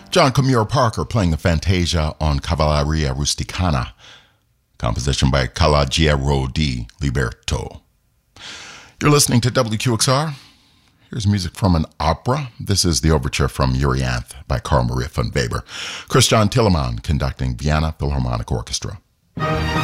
John Camille Parker playing the Fantasia on Cavalleria Rusticana, composition by Calogero di Liberto. You're listening to WQXR. Here's music from an opera. This is the overture from Euryanthe by Carl Maria von Weber. Christian Telemann conducting Vienna Philharmonic Orchestra.